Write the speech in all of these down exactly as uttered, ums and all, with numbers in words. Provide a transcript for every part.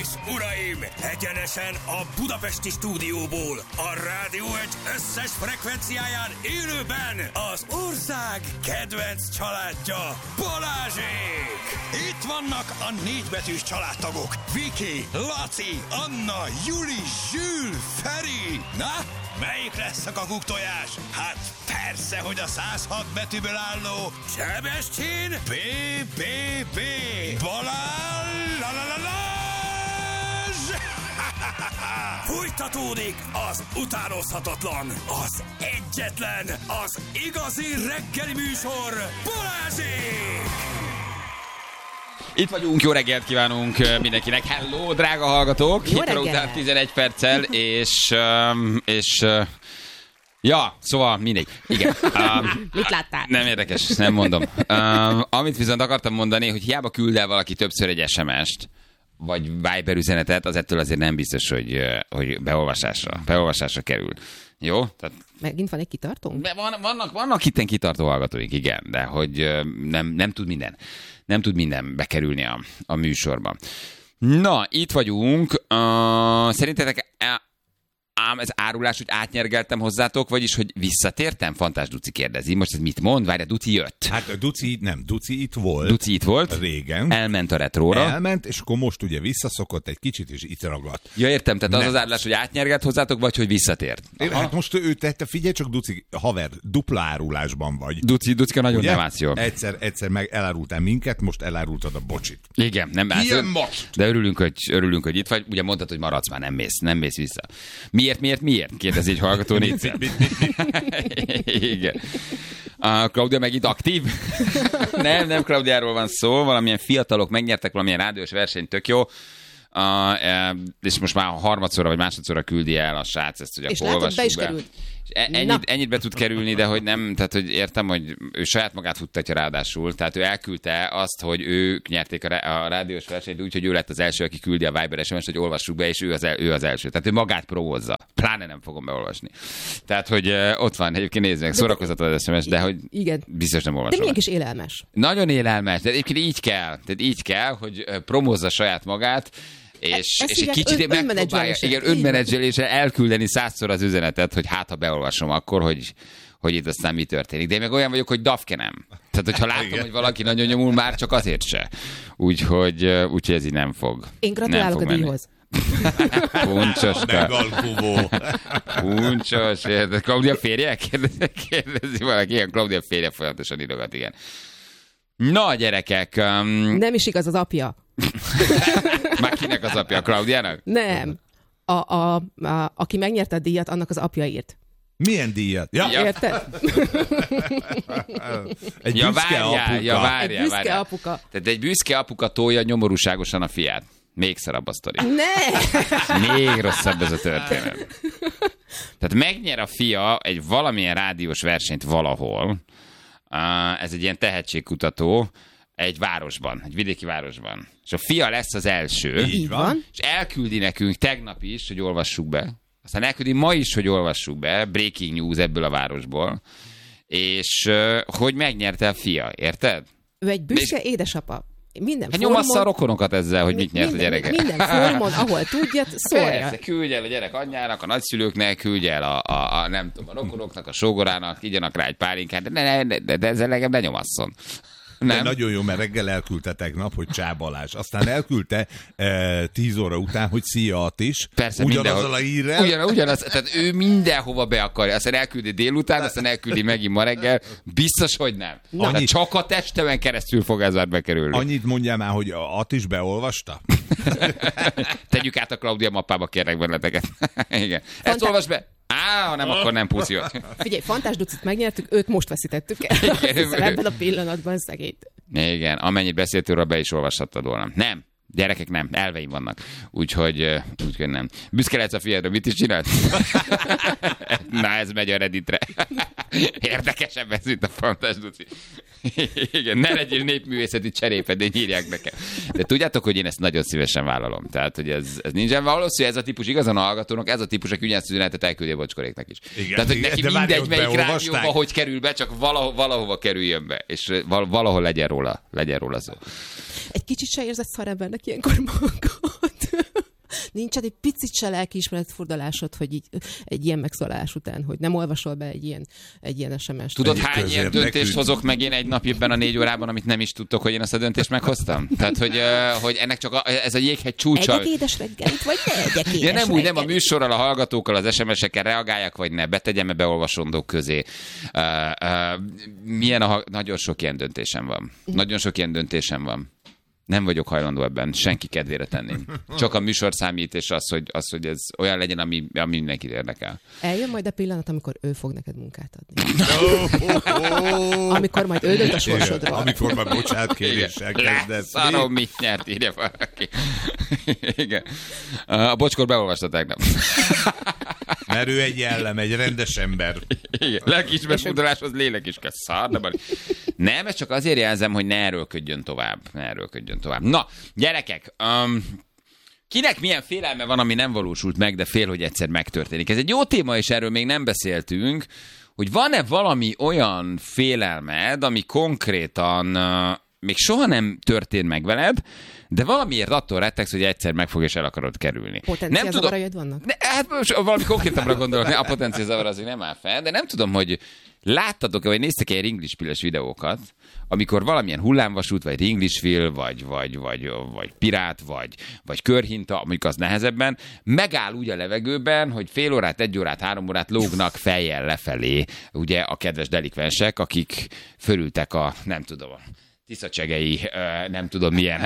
és uraim, egyenesen a budapesti stúdióból, a Rádió egy összes frekvenciáján élőben az ország kedvenc családja, Balázsék! Itt vannak a négybetűs családtagok, Viki, Laci, Anna, Juli, Zsül, Feri. Na, melyik lesz a kakuktojás? Hát persze, hogy a száz hat betűből álló Sebestyén bé bé bé Balázs! La, la, la, la. Fújtatódik az utánozhatatlan, az egyetlen, az igazi reggeli műsor, Balázsék! Itt vagyunk, jó reggelt kívánunk mindenkinek. Hello, drága hallgatók! hét óra után tizenegy perccel, és... és ja, szóval mindegy. Igen. Um, Mit láttál? Nem érdekes, nem mondom. Um, amit viszont akartam mondani, hogy hiába küld el valaki többször egy es em est, vagy Viber üzenetet, az ettől azért nem biztos, hogy, hogy beolvasásra, beolvasásra kerül. Jó? Tehát, megint van egy kitartónk? Van, vannak, vannak itten kitartó hallgatóink, igen, de hogy nem, nem tud minden. Nem tud minden bekerülni a, a műsorba. Na, itt vagyunk. Uh, szerintetek ám ez árulás, hogy átnyergeltem hozzátok, vagyis, hogy visszatértem? Fantás Duci kérdezi. Most ez mit mond? Várj, Duci jött. Hát Duci, nem, Duci itt volt. Duci itt volt. Régen. Elment a retróra. Elment, és akkor most ugye visszaszokott egy kicsit, és itt ragadt. Ja, értem, tehát nem. Az az árulás, hogy átnyergelt hozzátok, vagy hogy visszatért? Aha. Hát most ő tette, figyelj csak, Duci, haver, dupla árulásban vagy. Duci, Ducika nagyon ugye? Nem állsz jól. Egyszer, egyszer meg elárultál minket, most elárultad a bocsit. Igen, nem állsz. Ilyen most. De örülünk, hogy, örülünk, hogy itt vagy. Ugye mondtad, hogy maradsz már, nem mész, nem mész vissza. Miért, miért, miért? Kérdezi egy hallgató négyszer. Igen. A Claudia megint aktív? nem, nem Claudiáról van szó, valamilyen fiatalok megnyertek valamilyen rádiós versenyt, tök jó. Uh, e, és most már harmadszorra vagy másodszorra küldi el a srác ezt, hogy és akkor látod, be is be. került. Ennyit, ennyit be tud kerülni, de hogy nem, tehát hogy értem, hogy ő saját magát futtatja ráadásul, tehát ő elküldte azt, hogy ők nyerték a, a rádiós versenyt úgy, hogy ő lett az első, aki küldi a Viber es em est, hogy olvassuk be, és ő az, el, ő az első. Tehát ő magát provózza. Pláne nem fogom beolvasni. Tehát, hogy uh, ott van, egyébként nézd meg, szórakoztató az es em es, de hogy igen. Biztos nem olvasom. De milyen kis élelmes. Nagyon élelmes, de egyébként így kell. Tehát így kell, hogy uh, promózza saját magát, és, és egy kicsit ön, megpróbálja, igen, önmenedzseléssel elküldeni százszor az üzenetet, hogy hát, ha beolvasom akkor, hogy, hogy itt aztán mi történik. De én meg olyan vagyok, hogy dafkenem. Tehát, hogyha látom, igen. hogy valaki nagyon nyomul, már csak azért se. Úgyhogy, úgyhogy ez így nem fog. Én gratulálok a díjhoz. Puncsoska. Megalkuvó. Puncsos. Claudia férje? Kérdezi, kérdezi valaki. Igen, Claudia férje folyamatosan írogat, igen. Na, gyerekek. Um... Nem is igaz az apja. Már kinek az apja? A Claudiának? Nem. A, a, a, aki megnyerte a díjat, annak az apja írt. Milyen díjat? Ja. Érted? Egy ja, büszke várjál, apuka. Ja, várjál, egy büszke várjál. apuka. Tehát egy büszke apuka tolja nyomorúságosan a fiát. Még szarabb a sztori. Ne! Még rosszabb ez a történet. Tehát megnyer a fia egy valamilyen rádiós versenyt valahol. Uh, ez egy ilyen tehetségkutató egy városban, egy vidéki városban. És a fia lesz az első. Így van. És elküldi nekünk tegnap is, hogy olvassuk be. Aztán elküldi ma is, hogy olvassuk be. Breaking news ebből a városból. És uh, hogy megnyerte a fia, érted? Ő egy büszke és... édesapa. Minden hát nyomassza a rokonokat ezzel, hogy mit nyert minden, a gyereke. Minden formon, ahol tudja, szólja. Persze, küldj el a gyerek anyjának, a nagyszülőknek, küldj el a, a, a nem tudom, a rokonoknak, a sógorának, igyanak rá egy pálinkát, de, de, de, de, de ezzel legalább ne nyomasszon. Nem? Nagyon jó, mert reggel elküldte tegnap, hogy Csá Balázs. Aztán elküldte e, tíz óra után, hogy szia Attis. Persze, ugyanazzal a hírrel. Ugyan, ugyanaz, tehát ő mindenhova be akarja. Aztán elküldi délután, aztán elküldi megint ma reggel. Biztos, hogy nem. Annyi... Csak a testemen keresztül fog ez már bekerülni. Annyit mondjál már, hogy Attis beolvasta? Tegyük át a Claudia mappába, kérlek benneteket. Igen. Ezt Fantá... olvasd be. Á, ha nem, akkor nem pusziot. Figyelj, Fantás Ducit megnyertük, őt most veszítettük el. Ebben a pillanatban szegényt. Igen, amennyit beszéltől, be is olvashattad volna. Nem, gyerekek nem, elveim vannak. Úgyhogy, úgyhogy nem. Büszke lehetsz a fiadra, mit is csinált? Na, ez megy a Redditre. Érdekesebb ez itt a Fantás Duci. Igen, ne legyél népművészeti cserépedény, írják nekem. De tudjátok, hogy én ezt nagyon szívesen vállalom. Tehát, hogy ez, ez nincsen valószínű, ez a típus igazán a hallgatónak, ez a típus, aki ugyanezt üzenetet elküldi a bocskoréknak is. Igen, tehát, hogy igen, neki mindegy, melyik rádióba, hogy kerül be, csak valahol, valahova kerüljön be. És valahol legyen róla, legyen róla szó. Egy kicsit se érzed szarembernek ilyenkor magad. nincsen egy picit se lelkiismeret furdalásod, hogy így egy ilyen megszólalás után, hogy nem olvasol be egy ilyen, egy ilyen es em es-t. Tudod, hány ilyen döntést hozok meg én egy nap ebben a négy órában, amit nem is tudtok, hogy én azt a döntést meghoztam? Tehát, hogy, uh, hogy ennek csak a, ez a jéghegy csúcsa. Egyek édes reggelit, vagy ne egyek édes ja, nem úgy, nem a reggelit. műsorral, a hallgatókkal, az es em es-ekkel reagáljak, vagy ne, betegyem-e beolvasondók közé. Uh, uh, milyen a, nagyon sok ilyen döntésem van. Nagyon sok ilyen döntésem van. Nem vagyok hajlandó ebben senki kedvére tenni. Csak a műsor számít, és az, hogy, az, hogy ez olyan legyen, ami, ami mindenkit érdekel. Eljön majd a pillanat, amikor ő fog neked munkát adni. Amikor majd ő dönt a sorsodról. Amikor már bocsánatkéréssel kezdesz. Leszarom, mit nyert, írja valaki. Igen. A bocskor beolvasta tegnap. Mert ő egy jellem, egy rendes ember. Igen. Lelkiismeret furdaláshoz lélek is kell szar, de nem, ez csak azért jelzem, hogy ne erőlködjön tovább. Ne erőlködjön tovább. Na, gyerekek, um, kinek milyen félelme van, ami nem valósult meg, de fél, hogy egyszer megtörténik. Ez egy jó téma, és erről még nem beszéltünk, hogy van-e valami olyan félelmed, ami konkrétan uh, még soha nem történt meg veled, de valamiért attól rettegsz, hogy egyszer megfog és el akarod kerülni. Potenciálzavaraid vannak? Ne, hát most valami konkrétabbra gondolok, ne, a potenciálzavar azért nem áll fel, de nem tudom, hogy láttatok-e, vagy néztek-e egy ringlispilles videókat, amikor valamilyen hullámvasút, vagy ringlisfil, vagy, vagy, vagy, vagy pirát, vagy, vagy körhinta, amik az nehezebben, megáll úgy a levegőben, hogy fél órát, egy órát, három órát lógnak fejjel lefelé, ugye a kedves delikvensek, akik fölültek a, nem tudom, tiszacsegei, nem tudom milyen,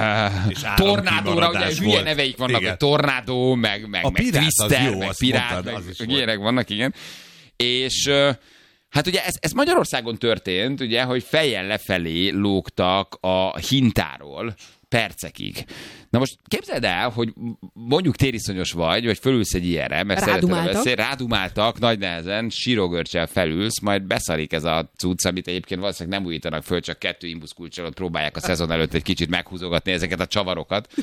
tornádóra, ugye hülye neveik vannak, igen. Tornádó, meg, meg, meg twister, jó, meg pirát, mondtad, meg ilyenek vannak, igen. És hát ugye ez, ez Magyarországon történt, ugye, hogy fejjel lefelé lógtak a hintáról percekig. Na most képzeld el, hogy mondjuk tériszonyos vagy, vagy fölülsz egy ilyenre, mert szeretem beszélni, rádumáltak, nagy nehezen, sírogörcsel felülsz, majd beszarik ez a cucc, amit egyébként valószínűleg nem újítanak föl, csak kettő imbuszkulcsolót próbálják a szezon előtt egy kicsit meghúzogatni ezeket a csavarokat.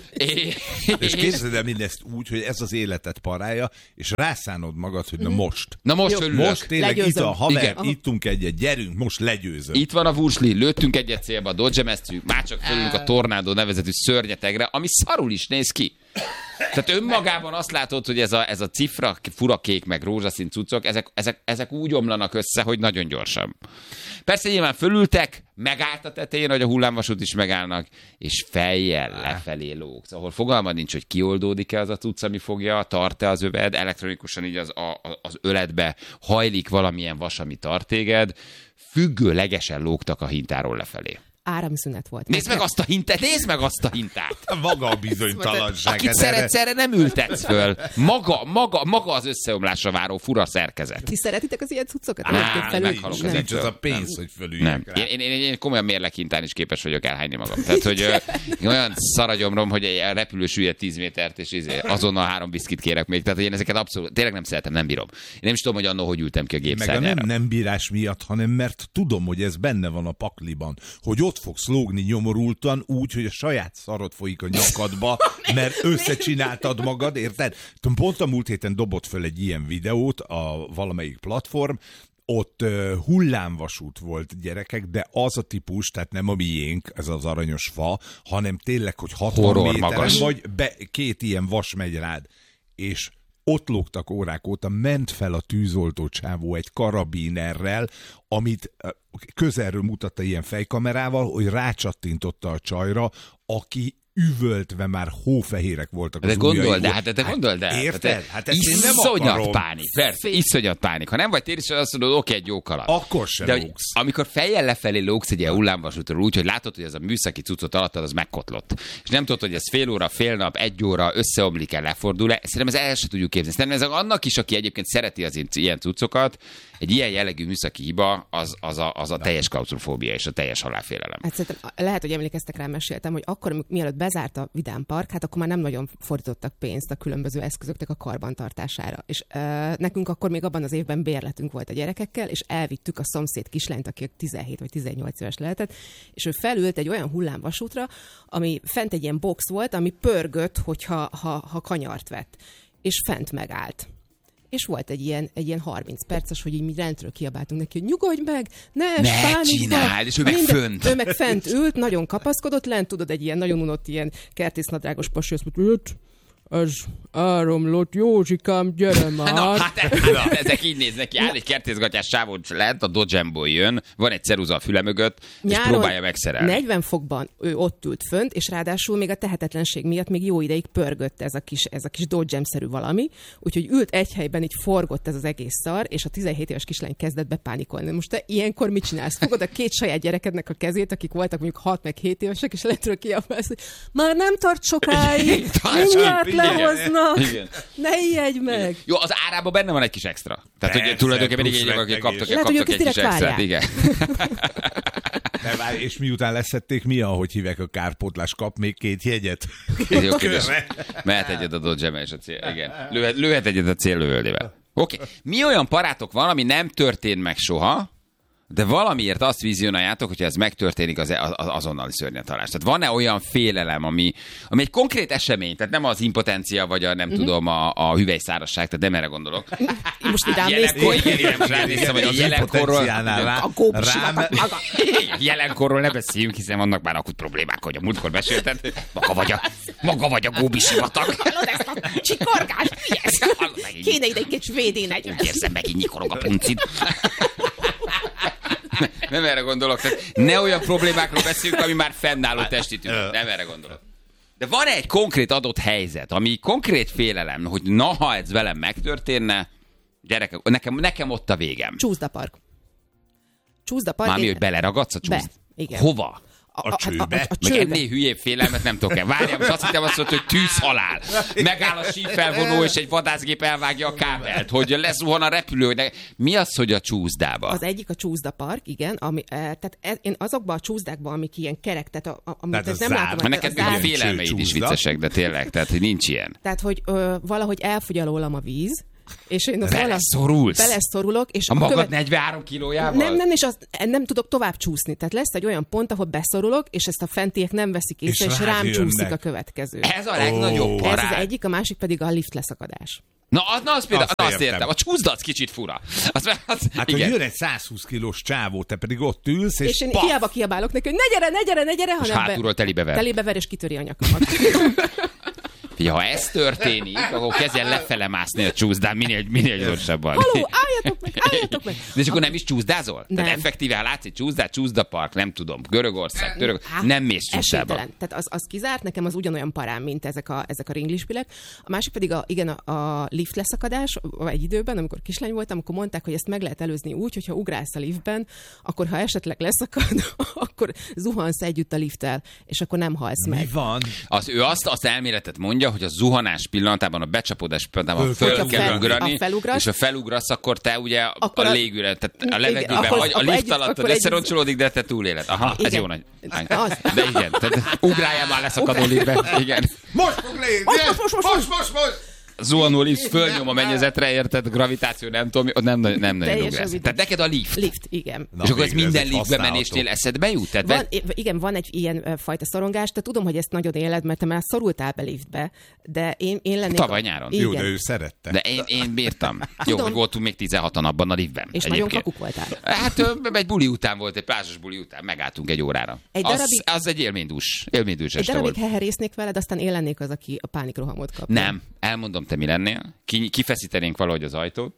és és képzeld el mindezt úgy, hogy ez az életed parája, és rászánod magad, hogy na most. Na most örülök. Most tényleg itt a haver, igen. Ittunk egyet, gyerünk, most legyőzöm. Itt van a vursli, lőttünk egyet célba, dodgemeztünk, már csak fölülünk a tornádó nevezetű szörnyetegre, ami szarul is néz ki. Tehát önmagában azt látod, hogy ez a, ez a cifra, furakék, meg rózsaszín cuccok, ezek, ezek, ezek úgy omlanak össze, hogy nagyon gyorsan. Persze nyilván fölültek, megállt a tetején, hogy a hullámvasút is megállnak, és fejjel lefelé lógsz. Ahol fogalma nincs, hogy kioldódik-e az a cucc, ami fogja, tart-e az öved, elektronikusan így az, a, az öledbe hajlik valamilyen vas, ami tart téged, függőlegesen lógtak a hintáról lefelé. Áramszünet volt. Nézd meg azt a hintát, nézd meg azt a hintát. Maga a bizonytalanság. Akit szeretsz, erre nem ültetsz föl. Maga, maga, maga az összeomlásra váró fura szerkezet. Ti szeretitek az ilyen cuccokat? Á, meghalok nem. Nincs az a pénz, nem. hogy fölüljünk rá. Én, én, én, én komolyan mérleghintán is képes vagyok elhányni magam. Tehát, hogy ö, olyan szaragyomrom, hogy egy repülő süllyed tíz métert, és izé, azonnal három biszkit kérek még. Tehát, hogy én ezeket abszolút, tényleg nem szeretem, nem bírom. Én nem is tudom, hogy annól hogy ültem ki a gépszárnyára. Meg a nem, nem bírás miatt, hanem mert tudom, hogy ez benne van a pakliban, hogy ott fogsz lógni nyomorultan úgy, hogy a saját szarod folyik a nyakadba, mert összecsináltad magad, érted? Pont a múlt héten dobott föl egy ilyen videót a valamelyik platform, ott uh, hullámvasút volt, gyerekek, de az a típus, tehát nem a miénk, ez az aranyos fa, hanem tényleg, hogy hatvan méteren vagy, be, két ilyen vas megy rád, és ott lógtak órák óta, ment fel a tűzoltó csávó egy karabinerrel, amit közelről mutatta ilyen fejkamerával, hogy rácsattintotta a csajra, aki üvöltve már hófehérek voltak az de gondold ujjai. el, hát te gondold el. Érted? Hát ezt én nem iszonyat akarom. pánik, persze, iszonyat pánik. Ha nem vagy tér, és azt mondod, oké, egy jó kaland. Akkor sem de lógsz. Amikor fejjel lefelé lógsz egy ilyen hullámvasútról úgy, hogy látod, hogy ez a műszaki cuccot alattad, az megkotlott. És nem tudod, hogy ez fél óra, fél nap, egy óra összeomlik-e, lefordul-e. Szerintem ez el sem tudjuk képzelni. Szerintem ez annak is, aki egyébként szereti az ilyen cuccokat, egy ilyen jellegű műszaki hiba, az, az a, az a teljes klaustrofóbia és a teljes halálfélelem. Hát szerintem, lehet, hogy emlékeztek rá, meséltem, hogy akkor, mielőtt bezárt a Vidám Park, hát akkor már nem nagyon fordítottak pénzt a különböző eszközöknek a karbantartására. És uh, nekünk akkor még abban az évben bérletünk volt a gyerekekkel, és elvittük a szomszéd kislányt, aki tizenhét vagy tizennyolc éves lehetett, és ő felült egy olyan hullámvasútra, ami fent egy ilyen box volt, ami pörgött, hogyha ha, ha kanyart vett. És fent megállt. És volt egy ilyen, egy ilyen harminc perces, hogy így mi rendről kiabáltunk neki, hogy nyugodj meg, ne, ne pánikba. csináld, és ő meg fönt. Ő meg fent ült, nagyon kapaszkodott, lent tudod, egy ilyen nagyon unott ilyen kertésznadrágos pasi, azt mondta, ez áramlott, Józsikám, gyere már. Na, hát hát ezek így néznek ki. Áll egy kertészgatyás sávon lent, a Dodgemból jön, van egy ceruza a füle mögött, és próbálja megszerelni. negyven fokban ő ott ült fönt, és ráadásul még a tehetetlenség miatt még jó ideig pörgött ez a kis, ez a kis Dodgem-szerű valami, úgyhogy ült egy helyben, így forgott ez az egész szar, és a tizenhét éves kislány kezdett bepánikolni. Most te ilyenkor mit csinálsz? Fogod a két saját gyerekednek a kezét, akik voltak mondjuk hat meg hét évesek, és lehetről kiabálsz, hogy már nem tart sokáig, mindjárt lehoznak, igen. Ne ijedj meg! Jó, az árában benne van egy kis extra. Tehát, Persze, hogy tulajdonképpen így akik kaptak, lehet, kaptak egy kis extrát, igen. De várj, és miután leszették, mi, ahogy hívják a kárpótlás, kap még két jegyet? Jó, mehet egyet a Dodge-emmel és a cél. Igen. Lőhet, lőhet egyet a céllövöldével. Oké. Okay. Mi olyan parátok van, ami nem történt meg soha, de valamiért azt vizionáljátok, hogyha ez megtörténik, az, az azonnali szörnyetalás. Tehát van-e olyan félelem, ami, ami egy konkrét esemény, tehát nem az impotencia, vagy a nem uh-huh. tudom, a, a hüvelyszárasság, tehát nem erre gondolok. Most idám jelenkor, igen, ránéztem, hogy a jelenkorról, rám... jelenkorról ne beszéljünk, hiszen vannak már akut problémák, hogy a múltkor mesélted. Maga vagy a, maga vagy a Góbi sivatag. Hallod ezt a csikorgást? Kéne ide egy kicsi védének. Úgy érzem, megint nyikorog a puncid. Nem erre gondolok. Tehát ne olyan problémákról beszéljünk, ami már fennálló testi tünet. Nem erre gondolok. De van egy konkrét adott helyzet, ami konkrét félelem, hogy na, ha ez velem megtörténne, gyerekek, nekem, nekem ott a végem. Csúszdapark. Csúszdapark. Mármi, hogy beleragadsz a csúszd? Igen. Hova? A, a csőbe. A, a, a Meg ennél hülyébb félelmet nem tudok el. Várjál, most azt hittem azt mondta, hogy tűzhalál. Megáll a sífelvonó, és egy vadászgép elvágja a kábelt. Hogy lezuhan a repülő. De mi az, hogy a csúszdába? Az egyik a csúszdapark, igen. Ami, e, tehát e, én azokban a csúszdákban, amik ilyen kerek, tehát a, a, amit tehát nem látom. Mert neked a félelmeid is viccesek, de tényleg, tehát hogy nincs ilyen. Tehát, hogy ö, valahogy elfogy alólam a víz, és én beleszorulsz. Beleszorulok. És a magad követ... negyvenhárom kilójával? Nem, nem, és azt nem tudok tovább csúszni. Tehát lesz egy olyan pont, ahol beszorulok, és ezt a fentiek nem veszik észre, és, és rám jönnek. Csúszik a következő. Ez a legnagyobb oh. Ez az egyik, a másik pedig a lift leszakadás. Na, na azt, például, azt, azt értem. A csúszda az kicsit fura. Az, az, hát, igen. Hogy jön egy százhúsz kilós csávó, te pedig ott ülsz, és, és én paf! hiába kiabálok neki, hogy ne gyere, ne gyere, ne gyere, hanem be, hátulról telibe ver. Telibe ver, és kitöri a nyakamat. Figyelj, ha ez történik, akkor kezdjen lefele mászni a csúszdán, minél, minél gyorsabban. Haló, álljatok meg, álljatok meg. De és akkor nem is csúszdázol? Nem. Tehát effektíve, ha látsz egy csúszdát, csúszdapark, nem tudom, Görögország, Török, nem mész csúszdába. Tehát az, az kizárt, nekem az ugyanolyan parám, mint ezek a, ezek a ringlispilek. A másik pedig a, igen, a, a lift leszakadás, egy időben, amikor kislány voltam, akkor mondták, hogy ezt meg lehet előzni úgy, hogyha ugrálsz a liftben, akkor ha esetleg leszakad, akkor zuhansz együtt a lifttel, és akkor nem halsz meg. Mi van? Az, ő azt az elméletet mondja, hogy a zuhanás pillanatában, a becsapódás pillanatában föl, föl kell fel, ugrani, és ha felugrasz, akkor te ugye akkor a légűre, tehát a levegőben, igen, vagy a lift alatt összeroncsolódik, de te túléled. Aha, igen. Ez jó nagy. Az. De igen, tehát ugráljál már leszakadó liftbe. Igen. Most fog lépni! Most, most, most, most, most, most! Zuhanó lift fölnyom a mennyezetre, érted? Gravitáció, nem tudom, nem, nem, nem nagyon ugrálsz. Tehát neked a lift. Lift, igen. Na, és akkor ez minden liftbe menésnél eszedbe jut? Tehát van, be... Igen, van egy ilyen fajta szorongás, de tudom, hogy ezt nagyon éled, mert te már szorultál be liftbe, de én, én lennék... Tavaly nyáron. Jó, de ő szerette. De én, én bírtam. Jó, hogy voltunk még tizenhatan abban a liftben. És nagyon kakuk voltál. Hát egy buli után volt, egy plázsos buli után, megálltunk egy órára. Egy az, darabig... az egy élménydús, élménydús este volt. Egy darabig heherésznék veled, aztán én lennék az, aki a pánikrohamot kap. Nem, elmondom, te mi lennél. Ki, kifeszítenénk valahogy az ajtót.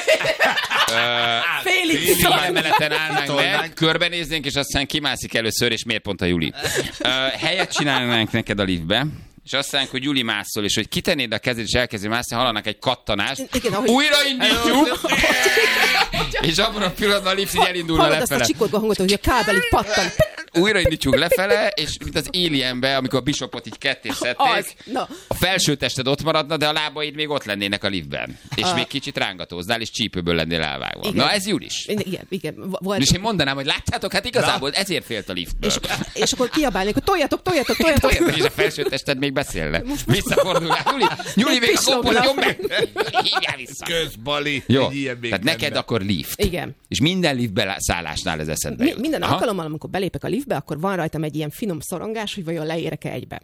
Félig emeleten állnánk meg, körbenéznénk, és aztán kimászik először, és miért pont a Juli. Helyet csinálnánk neked a liftbe, és azt mondják, hogy Juli mászol, és hogy kitennéd a kezed, és elkezdi mászni, hallanak egy kattanást. Igen, ahogy... Újraindítjuk! És abban a pillanatban a lift így elindulna lefele. Hallod azt a csikorga hangot, hogy a kábel így pattan. Újraindítjuk lefele, és mint az Alienbe, amikor a Bishopot így ketté szedték, no. A felső tested ott maradna, de a lábaid még ott lennének a liftben. És a... még kicsit rángatóznál, és csípőből lennél elvágva. Igen. Na ez Julis. Igen, igen. Volt... És én mondanám, hogy láttátok, hát igazából Na. ezért félt a liftből. És, és akkor kiabálnék, hogy toljatok, toljatok, toljatok. toljatok és a felső tested még beszélne. Visszafordulnál. Juli, Juli még a gombot nyom meg. Hívjál vissza. Közbali. Jó, tehát neked akkor lift. Igen. És minden liftbe szállásnál ez eszedbe jut. Minden alkalommal, amikor belépek a liftbe, akkor van rajtam egy ilyen finom szorongás, hogy vajon leérek-e egybe.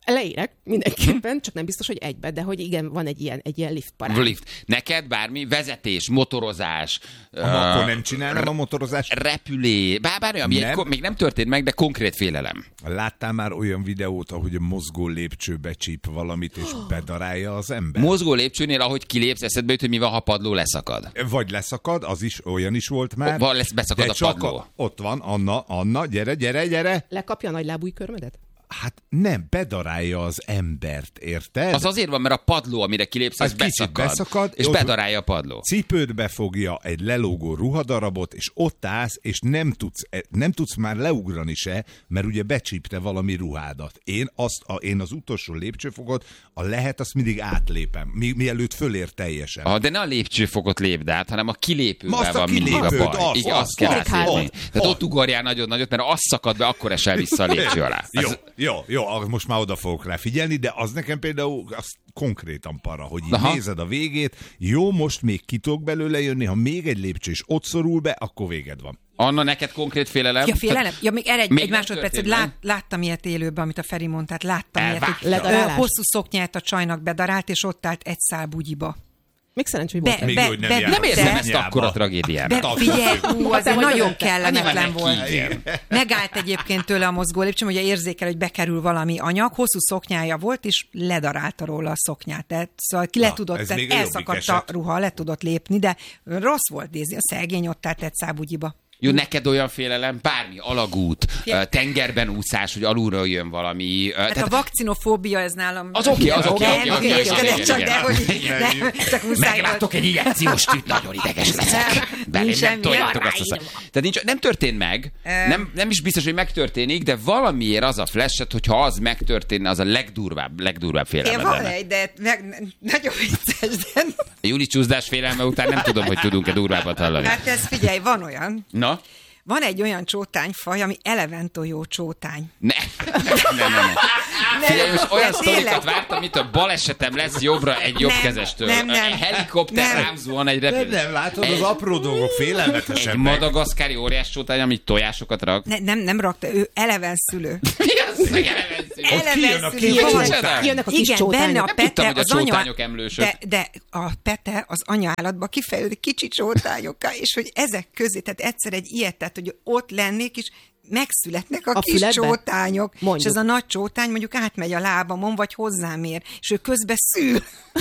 Leírek mindenképpen, csak nem biztos, hogy egybe, de hogy igen, van egy ilyen, egy ilyen lift parád. Lift. Neked bármi, vezetés, motorozás. Uh, akkor nem csinálnám a motorozást? Repülé, bár, bármi, ami nem. Egy, még nem történt meg, de konkrét félelem. Láttál már olyan videót, ahogy a mozgó lépcső becsíp valamit, és bedarálja az ember? Mozgó lépcsőnél, ahogy kilépsz, eszedbe jut, hogy mi van, ha padló leszakad. Vagy leszakad, az is, olyan is volt már. Van, lesz beszakad a padló. A, ott van, Anna, Anna, gyere, gyere, gyere. Lekapja a nagy lábúj körmödet? Hát nem, bedarálja az embert, érted? Az azért van, mert a padló, amire kilépsz, az, az beszakad, beszakad, és bedarálja a padló. Cipőt befogja, egy lelógó ruhadarabot, és ott állsz, és nem tudsz, nem tudsz már leugrani se, mert ugye becsípte valami ruhádat. Én, azt, a, én az utolsó lépcsőfokot, a lehet, azt mindig átlépem, mi, mielőtt fölér teljesen. Ah, de ne a lépcsőfokot lépd át, hanem a kilépővel van kilépőd, mindig a baj. Az, Igen, az, azt kell az, átlépni. az, Tehát az. ott ugorjál nagyon-nagyot, mert az szakad be, akkor esel vissza a lépcső alá. Jó, Az... jó, jó, most már oda fogok rá figyelni, de az nekem például az konkrétan para, hogy így Aha. nézed a végét, jó, most még ki tudok belőle jönni, ha még egy lépcső is ott szorul be, akkor véged van. Anna, neked konkrét félelem? Ja, félelem? Ja, még erre egy, még egy másodperc, hogy lát, láttam ilyet élőben, amit a Feri mondta, hát láttam Elvágta. ilyet, hogy Ledarálás. hosszú szoknyát a csajnak bedarált, és ott állt egy szál bugyiba. Még szerencsé, hogy Be- volt. Még be- jó, hogy nem be- jár. Nem érzem De- ezt akkora tragédiának. Be, figyelj, hú, az egy nagyon kellemetlen volt. Igen. Megállt egyébként tőle a mozgó lépcsőn, hogy érzékel, hogy bekerül valami anyag, hosszú szoknyája volt, és ledarálta róla a szoknyát. Tehát, szóval ki le Na, tudott, ez tehát még a jobbik elszakadt a eset. ruha, le tudott lépni, de rossz volt, Dézi, a szegény ott állt egy szál bugyiba. Jó, neked olyan félelem, bármi, alagút, Ja. tengerben úszás, hogy alulról jön valami. Hát Tehát a vakcinofóbia, ez nálam... az oké, az oké, Nem, oké, oké, oké, és oké, de csak, igen. de hogy nem, csak muszáj meglátok egy injekciós tűt, nagyon ideges leszek. Belém Nincs nem semmi toljátok azt a szak. Tehát nincs, nem történt meg, nem, nem is biztos, hogy megtörténik, de valamiért az a flashet, hogyha az megtörténne, az a legdurvább, legdurvább Én félelem van lenne. egy, de meg, nagyon vicces, de... A Júli csúszdás félelme után nem tudom, hogy tudunk-e durvábbat hallani. Hát ez figyelj, van olyan. Na? Van egy olyan csótányfaj, ami eleventojó csótány. Ne, ne, ne, ne. Figyelj, most olyan de sztorikat tényleg. vártam, mint a balesetem lesz jobbra egy jobbkezestől. nem, nem. A helikopter Nem. rám zuhan egy De repülő. nem látod, az Egy- apró dolgok Egy félelmetesebbek. madagaszkári óriás csótány, amit tojásokat rak. Ne, nem, nem rakta, ő eleven szülő. Mi az, hogy elevenszülő? Ott kijön a kis Van. csótány. Kijönnek a kis Igen, benne csótányok. a Nem tudtam, pete, hogy a az anya... csótányok emlősök. De, de a pete az anyaállatban kifejlődik kicsi csótányokká, és hogy ezek közé, tehát egyszer egy ilyet, tehát hogy ott lennék, és megszületnek a, A kis füledbe? csótányok, Mondjuk. és ez a nagy csótány mondjuk átmegy a lábamon, vagy hozzám ér, és ő közben szül.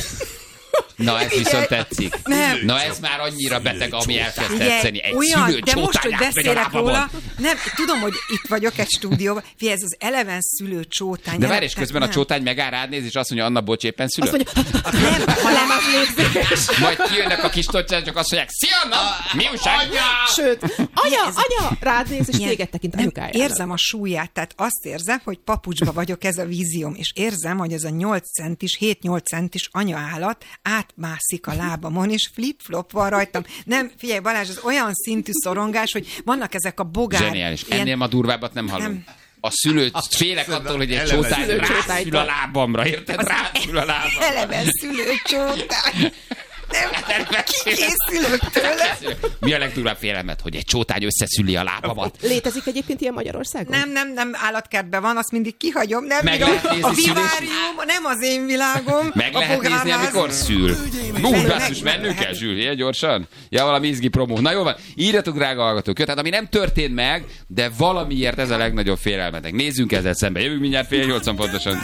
Na, ez viszont tetszik. Nem. Na, ez már annyira beteg, ami elkezd Figyelj, tetszeni. Egy olyan, szülő de most, hogy csótány átmegy a beszélek lábamon. róla, nem, tudom, hogy itt vagyok egy stúdióban, figyelj, ez az eleven szülő csótány. De Nem, várj, és közben a nem. csótány megáll rád néz, és azt mondja, Anna, bocs, éppen szülő. Azt mondja, Nem, hanem az légzés. Majd kijönnek a kis tocsán, csak azt mondják, szia, Anna, mi újság? Sőt, anya, anya, rád néz, és Ilyen- téged tekint nem, anyukájának. érzem a súlyát, tehát azt érzem, hogy papucsba vagyok, ez a vízióm, és érzem, hogy ez a nyolc centis, hét-nyolc centis anyaállat átmászik a lábamon, és flip-flop van rajtam. Nem, figyelj Balázs, ez olyan szintű szorongás, hogy vannak ezek a bogár... Zseniális. ilyen- Ennél ma durvábbat nem hallunk. Nem. A szülő, félek attól, hogy egy Eleve csótány szülőcsótány. rászül a lábamra, érted? Rászül a lábamra. Eleven szülő csótány. Nem, kikészülök tőle. Mi a legdurvább félelmet, hogy egy csótány összeszüli a lábamat? Létezik egyébként ilyen Magyarországon? Nem, nem, nem, állatkertben van, azt mindig kihagyom, nem, Meg még lehet a, nézni a szülés- vivárium, nem az én világom. Meg a lehet nézni, bogárház. amikor szül. Hú, Meg- basszus, meg- mennünk meg- kell, Zsül, ilyen gyorsan? Ja, valami izgi promó. Na jó van, írjatok, drága hallgatók. Tehát ami nem történt meg, de valamiért ez a legnagyobb félelmetek. Nézzünk ezzel szembe. Jövünk mindjárt fél nyolcan pontosan.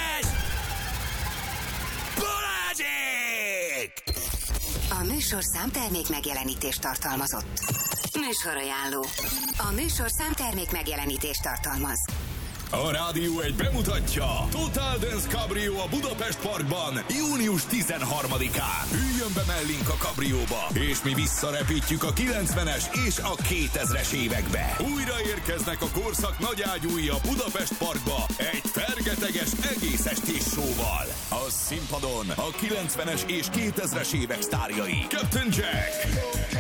Balázsék! A műsorszám termék megjelenítést tartalmazott. Műsorajánló. A műsorszám termék megjelenítést tartalmaz. A Rádió egy bemutatja Total Dance Cabrio a Budapest Parkban június tizenharmadikán. Üljön be mellénk a kabrióba, és mi visszarepítjük a kilencvenes és a kétezres évekbe. Újra érkeznek a korszak nagyágyúi a Budapest Parkba egy fergeteges egész estés showval. A színpadon a kilencvenes és kétezres évek sztárjai. Captain Jack,